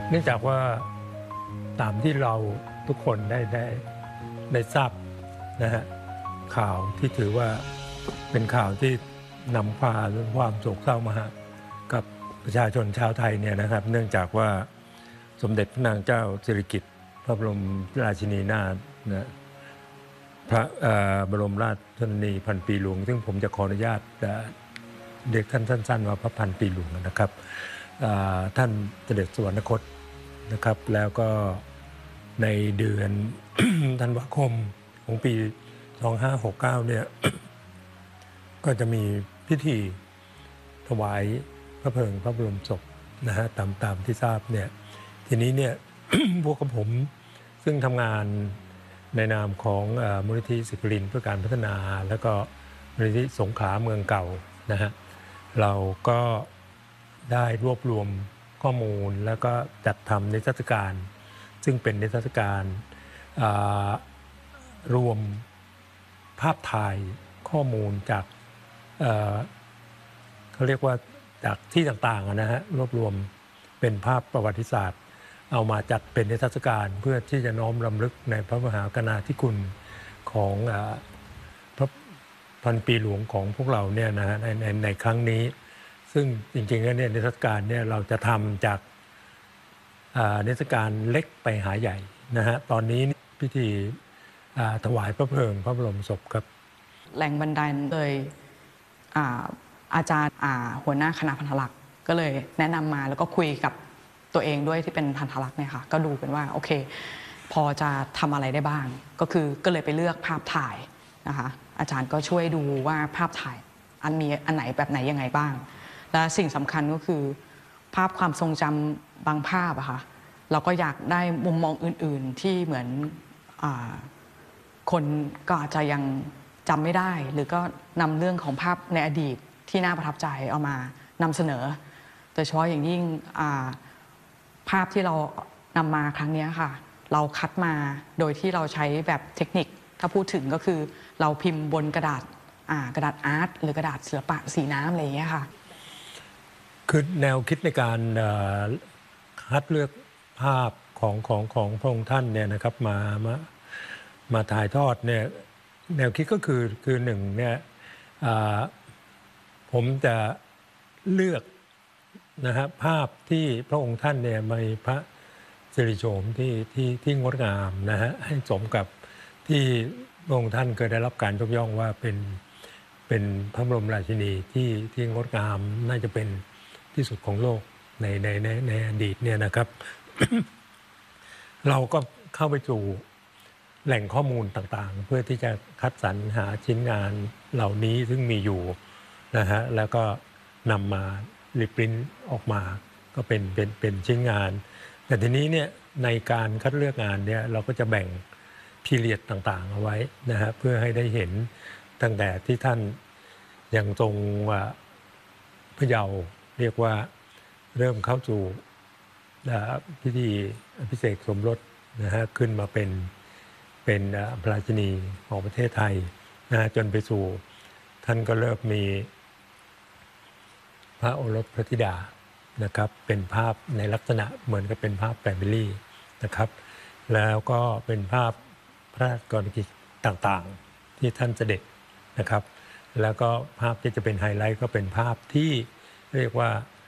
เนื่องจากว่าตามที่เราทุกคนได้ทราบนะฮะข่าวที่ถือว่าเป็นข่าวที่นำพาเรื่องความโศกเศร้ามากับประชาชนชาวไทยเนี่ยนะครับ เนื่องจากว่าสมเด็จพระนางเจ้าสิริกิติ์พระบรมราชินีนาถนะพระบรมราชชนนีพันปีหลวงซึ่งผมจะขออนุญาตเรียกท่านสั้นๆว่าพระพันปีหลวงนะครับท่านเสด็จสวรรคตนะครับแล้วก็ในเดือน ธันวาคมของปี 2569 เนี่ย ก็จะมีพิธีถวายพระเพลิงพระบรมศพนะฮะตามที่ทราบเนี่ยทีนี้เนี่ย พวกกับผมซึ่งทำงานในนามของมูลนิธิศิครินทร์เพื่อการพัฒนาแล้วก็มูลนิธิสงขลาเมืองเก่านะฮะเราก็ได้รวบรวมข้อมูลแล้วก็จัดทำนิทรรศการซึ่งเป็นนิทรรศการรวมภาพถ่ายข้อมูลจากเขาเรียกว่าจากที่ต่างๆนะฮะรวบรวมเป็นภาพประวัติศาสตร์เอามาจัดเป็นนิทรรศการเพื่อที่จะน้อมรำลึกในพระมหากรุณาธิคุณของพระพันปีหลวงของพวกเราเนี่ยนะฮะในครั้งนี้ซึ่งจริงๆแล้วเนี่ยนิทรรศการเนี่ยเราจะทำจากนิทรรศการเล็กไปหาใหญ่นะฮะตอนนี้พิธีถวายพระเพลิงพระบรมศพครับแรงบันดาลเลยอาจารย์หัวหน้าคณะพันธลักษณ์ก็เลยแนะนำมาแล้วก็คุยกับตัวเองด้วยที่เป็นพันธลักษณ์เนี่ยค่ะก็ดูกันว่าโอเคพอจะทำอะไรได้บ้างก็เลยไปเลือกภาพถ่ายนะคะอาจารย์ก็ช่วยดูว่าภาพถ่ายมีอันไหนแบบไหนยังไงบ้างและสิ่งสำคัญก็คือภาพความทรงจำบางภาพอะค่ะเราก็อยากได้มุมมองอื่นๆที่เหมือนคนก็อาจจะยังจำไม่ได้หรือก็นำเรื่องของภาพในอดีตที่น่าประทับใจเอามานำเสนอโดยเฉพาะอย่างยิ่งภาพที่เรานำมาครั้งนี้ค่ะเราคัดมาโดยที่เราใช้แบบเทคนิคถ้าพูดถึงก็คือเราพิมพ์บนกระดาษอาร์ตหรือกระดาษศิลปะสีน้ำอะไรอย่างเงี้ยค่ะคือแนวคิดในการคัดเลือกภาพของพระองค์ท่านเนี่ยนะครับมาถ่ายทอดเนี่ยแนวคิดก็คือหนึ่งเนี่ยผมจะเลือกนะฮะภาพที่พระองค์ท่านเนี่ยมีพระสิริโฉมที่งดงามนะฮะให้สมกับที่พระองค์ท่านเคยได้รับการยกย่องว่าเป็นพระบรมราชินีที่งดงามน่าจะเป็นที่สุดของโลกในอดีตเนี่ยนะครับ เราก็เข้าไปสู่แหล่งข้อมูลต่างๆเพื่อที่จะคัดสรรหาชิ้นงานเหล่านี้ซึ่งมีอยู่นะฮะแล้วก็นำมารีพรินท์ออกมาก็เป็นชิ้นงานแต่ทีนี้เนี่ยในการคัดเลือกงานเนี่ยเราก็จะแบ่งพีเรียดต่างๆเอาไว้นะฮะเพื่อให้ได้เห็นตั้งแต่ที่ท่านยังทรงพระเยาว์เรียกว่าเริ่มเข้าสู่พิธีอภิเษกสมรสนะฮะขึ้นมาเป็นพระราชินีของประเทศไทยนะจนไปสู่ท่านก็เริ่มมีพระโอรสพระธิดานะครับเป็นภาพในลักษณะเหมือนกับเป็นภาพแฟมิลี่นะครับแล้วก็เป็นภาพพระราชกรณียกิจต่างๆที่ท่านเสด็จนะครับแล้วก็ภาพที่จะเป็นไฮไลท์ก็เป็นภาพที่เรียกว่า